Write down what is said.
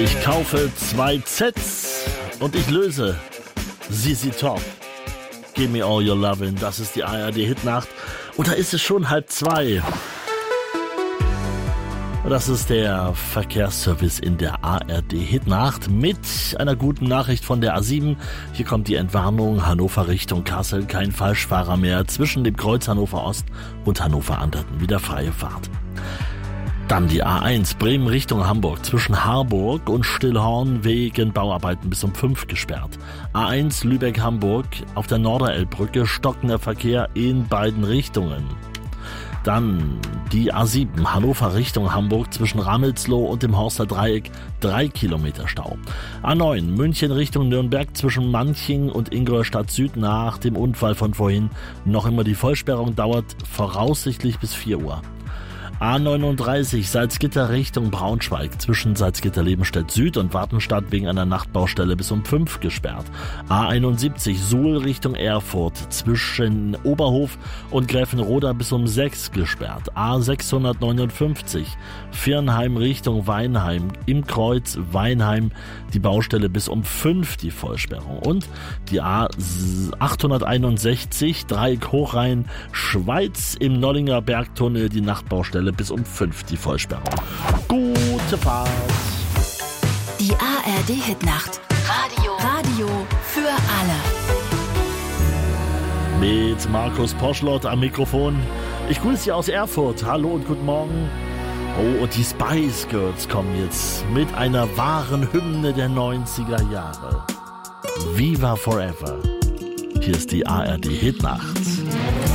Ich kaufe 2 Zs und ich löse ZZ Top. Give me all your lovin', das ist die ARD-Hitnacht. Und da ist es schon 1:30. Das ist der Verkehrsservice in der ARD-Hitnacht mit einer guten Nachricht von der A7. Hier kommt die Entwarnung Hannover Richtung Kassel. Kein Falschfahrer mehr zwischen dem Kreuz Hannover Ost und Hannover Anderten. Wieder freie Fahrt. Dann die A1 Bremen Richtung Hamburg zwischen Harburg und Stillhorn wegen Bauarbeiten bis um 5 gesperrt. A1 Lübeck-Hamburg auf der Norderelbbrücke stockender Verkehr in beiden Richtungen. Dann die A7 Hannover Richtung Hamburg zwischen Rammelsloh und dem Horster Dreieck 3 Kilometer Stau. A9 München Richtung Nürnberg zwischen Manching und Ingolstadt Süd nach dem Unfall von vorhin. Noch immer die Vollsperrung dauert voraussichtlich bis 4 Uhr. A39 Salzgitter Richtung Braunschweig zwischen Salzgitter-Lebenstedt Süd und Wartenstadt wegen einer Nachtbaustelle bis um 5 gesperrt. A71 Suhl Richtung Erfurt zwischen Oberhof und Gräfenroda bis um 6 gesperrt. A659 Viernheim Richtung Weinheim im Kreuz Weinheim die Baustelle bis um 5 die Vollsperrung. Und die A861 Dreieck Hochrhein Schweiz im Nollinger Bergtunnel die Nachtbaustelle bis um 5 die Vollsperrung. Gute Fahrt! Die ARD-Hitnacht. Radio für alle. Mit Markus Poschlott am Mikrofon. Ich grüße Sie aus Erfurt. Hallo und guten Morgen. Oh, und die Spice Girls kommen jetzt mit einer wahren Hymne der 90er Jahre. Viva Forever. Hier ist die ARD-Hitnacht.